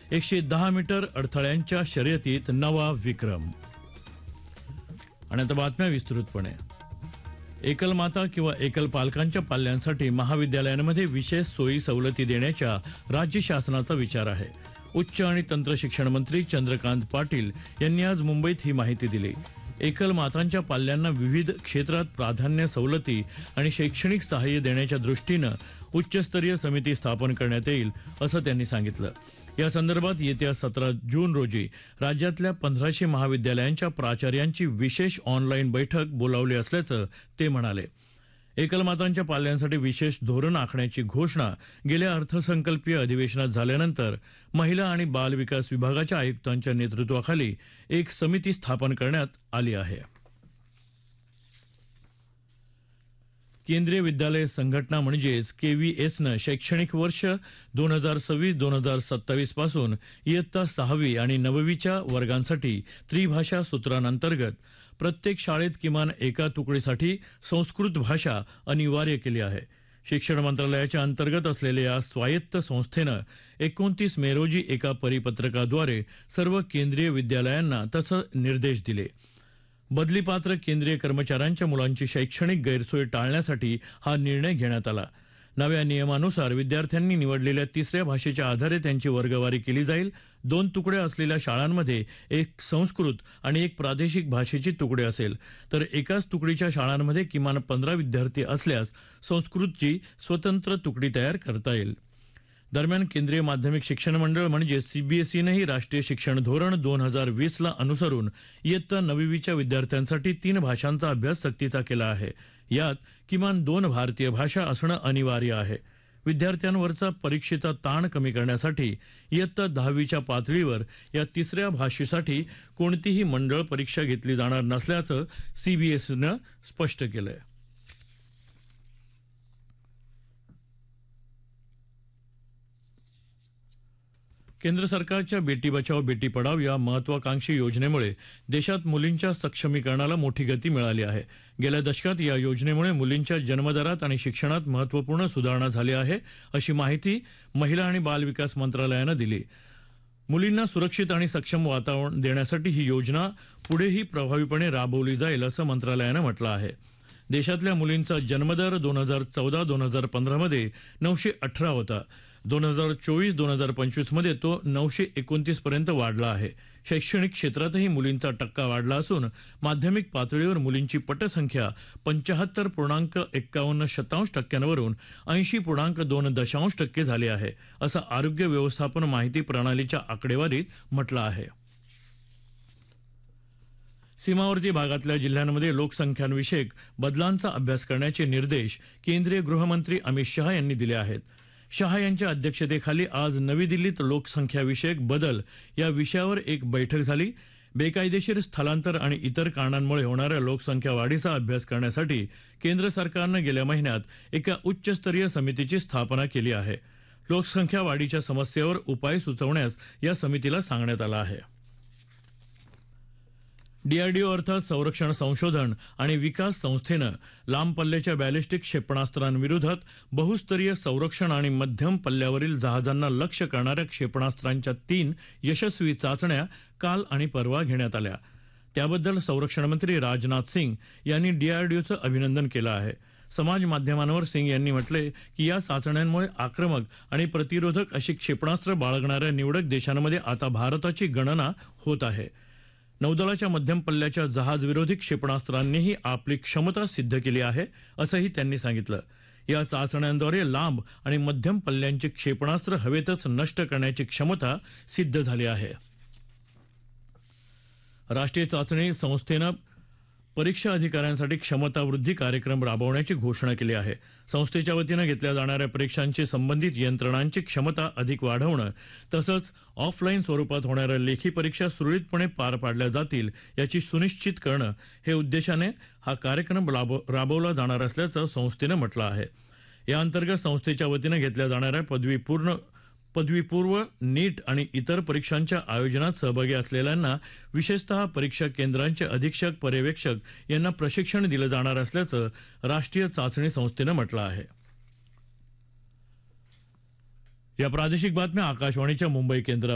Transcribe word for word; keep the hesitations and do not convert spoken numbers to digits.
एकशे दहा मीटर अडथळ्यांच्या शर्यतीत नवा विक्रम. आणि आता बातम्या विस्तृतपणे. एकल माता किंवा एकल पालकांच्या पाल्यांसाठी महाविद्यालयांमध्ये विशेष सोयी सवलती देण्याच्या राज्य शासनाचा विचार आहे. उच्च आणि तंत्र शिक्षण मंत्री चंद्रकांत पाटील यांनी आज मुंबईत ही माहिती दिली. एकल मातांच्या पाल्यांना विविध क्षेत्रात प्राधान्य सवलती आणि शैक्षणिक सहाय्य देण्याच्या दृष्टीनं उच्चस्तरीय समिती स्थापन करण्यात येईल असं त्यांनी सांगितलं. या संदर्भात येत्या सतरा जून रोजी राज्यातल्या पंधराशे महाविद्यालयांच्या प्राचार्यांची विशेष ऑनलाईन बैठक बोलावली असल्याचं ते म्हणाले. एकल मातांच्या पाल्यांसाठी विशेष धोरण आखण्याची घोषणा गेल्या अर्थसंकल्पीय अधिवेशनात झाल्यानंतर महिला आणि बाल विकास विभागाच्या आयुक्तांच्या नेतृत्वाखाली एक समिती स्थापन करण्यात आली आहे. केंद्रीय विद्यालय संघटना म्हणजेच केव्हीएसनं शैक्षणिक वर्ष दोन हजार सव्वीस दोन हजार सत्तावीस पासून इयत्ता सहावी आणि नववीच्या वर्गांसाठी त्रिभाषा सूत्रांतर्गत प्रत्येक शाळेत किमान एका तुकडीसाठी संस्कृत भाषा अनिवार्य केली आहे. शिक्षण मंत्रालयाच्या अंतर्गत असलेल्या या स्वायत्त संस्थेनं एकोणतीस मे रोजी एका परिपत्रकाद्वारे सर्व केंद्रीय विद्यालयांना तसे निर्देश दिले. बदलीपात्र केंद्रीय कर्मचाऱ्यांच्या मुलांची शैक्षणिक गैरसोय टाळण्यासाठी हा निर्णय घेण्यात आला. नव्या नियमानुसार विद्यार्थ्यांनी निवडलेल्या तिसऱ्या भाषेच्या आधारे त्यांची वर्गवारी केली जाईल. दोन तुकडे असलेल्या शाळांमध्ये एक संस्कृत आणि एक प्रादेशिक भाषेची तुकडे असेल, तर एकाच तुकडीच्या शाळांमध्ये किमान पंधरा विद्यार्थी असल्यास संस्कृतची स्वतंत्र तुकडी तयार करता येईल. दरम्यान केंद्रीय माध्यमिक शिक्षण मंडळ म्हणजे सीबीएसईनंही राष्ट्रीय शिक्षण धोरण दोन हजार वीसला अनुसरून इयत्ता नववीच्या विद्यार्थ्यांसाठी तीन भाषांचा अभ्यास सक्तीचा केला आहे. यात किमान दोन भारतीय भाषा असणं अनिवार्य आहे. विद्यार्थ्यांवरचा परीक्षेचा ताण कमी करण्यासाठी इयत्ता दहावीच्या पातळीवर या तिसऱ्या भाषेसाठी कोणतीही मंडळ परीक्षा घेतली जाणार नसल्याचं सीबीएसईनं स्पष्ट केलंय. केंद्र सरकारच्या बेटी बचाओ बेटी पढाओ या महत्वाकांक्षी योजनेमुळे देशात मुलींच्या सक्षमीकरणाला मोठी गती मिळाली आहे. गेल्या दशकात या योजनेमुळे मुलींच्या जन्मदरात आणि शिक्षणात महत्त्वपूर्ण सुधारणा झाली आहे, अशी माहिती महिला आणि बाल विकास मंत्रालयानं दिली. मुलींना सुरक्षित आणि सक्षम वातावरण देण्यासाठी ही योजना पुढेही प्रभावीपणे राबवली जाईल असं मंत्रालयानं म्हटलं आहे. देशातल्या मुलींचा जन्मदर दोन हजार चौदा दोन हजार पंधरा मध्ये नऊशे अठरा होता. दोन हजार चोवीस दोन हजार पंचवीस मध्ये तो नऊशे एकोणतीस पर्यंत वाढला आहे. शैक्षणिक क्षेत्रातही मुलींचा टक्का वाढला असून माध्यमिक पातळीवर मुलींची पटसंख्या पंचाहत्तर पूर्णांक एक्कावन्न शतांश टक्क्यांवरून ऐंशी पूर्णांक दोन दशांश टक्के झाली आहे, असं आरोग्य व्यवस्थापन माहिती प्रणालीच्या आकडेवारीत म्हटलं आहे. सीमावर्ती भागातल्या जिल्ह्यांमध्ये लोकसंख्यांविषयक बदलांचा अभ्यास करण्याचे निर्देश केंद्रीय गृहमंत्री अमित शहा यांनी दिले आहेत. शहा यांच्या अध्यक्षतेखाली आज नवी दिल्लीत लोकसंख्याविषयक बदल या विषयावर एक बैठक झाली. बेकायदेशीर स्थलांतर आणि इतर कारणांमुळे होणाऱ्या लोकसंख्या वाढीचा अभ्यास करण्यासाठी केंद्र सरकारनं गेल्या महिन्यात एका उच्चस्तरीय समितीची स्थापना केली आहे. लोकसंख्या वाढीच्या समस्येवर उपाय सुचवण्यास या समितीला सांगण्यात आलं आहे. डीआरडीओ अर्थात संरक्षण संशोधन आणि विकास संस्थेनं लांब पल्ल्याच्या बॅलिस्टिक क्षेपणास्त्रांविरोधात बहुस्तरीय संरक्षण आणि मध्यम पल्ल्यावरील जहाजांना लक्ष्य करणाऱ्या क्षेपणास्त्रांच्या तीन यशस्वी चाचण्या काल आणि परवा घेण्यात आल्या. त्याबद्दल संरक्षण मंत्री राजनाथ सिंग यांनी डीआरडीओचं अभिनंदन केलं आहे. समाज माध्यमांवर सिंग यांनी म्हटले की या चाचण्यांमुळे आक्रमक आणि प्रतिरोधक अशी क्षेपणास्त्र बाळगणाऱ्या निवडक देशांमध्ये आता भारताची गणना होत आहे. नौदलाच्या मध्यम पल्ल्याच्या जहाजविरोधी क्षेपणास्त्रांनीही आपली क्षमता सिद्ध केली आहे, असंही त्यांनी सांगितलं. या चाचण्यांद्वारे लांब आणि मध्यम पल्ल्यांची क्षेपणास्त्र हवेतच नष्ट करण्याची क्षमता सिद्ध झाली आहे. राष्ट्रीय चाचणी संस्थेनं परीक्षा अधिकाऱ्यांसाठी क्षमता वृद्धी कार्यक्रम राबवण्याची घोषणा केली आहे. संस्थेच्या वतीनं घेतल्या जाणाऱ्या परीक्षांची संबंधित यंत्रणांची क्षमता अधिक वाढवणं तसंच ऑफलाईन स्वरूपात होणाऱ्या लेखी परीक्षा सुरळीतपणे पार पाडल्या जातील याची सुनिश्चित करणं हे उद्देशाने हा कार्यक्रम राबवला जाणार असल्याचं संस्थेनं म्हटलं आहे. या अंतर्गत संस्थेच्या वतीनं घेतल्या जाणाऱ्या पदवीपूर्ण पदवीपूर्व नीट आणि इतर परीक्षांच्या आयोजनात सहभागी असलेल्यांना विशेषतः परीक्षा केंद्रांचे अधीक्षक पर्यवेक्षक यांना प्रशिक्षण दिलं जाणार असल्याचं राष्ट्रीय चाचणी संस्थेनं म्हटलं आहे. या प्रादेशिक बातम्या आकाशवाणीच्या मुंबई केंद्र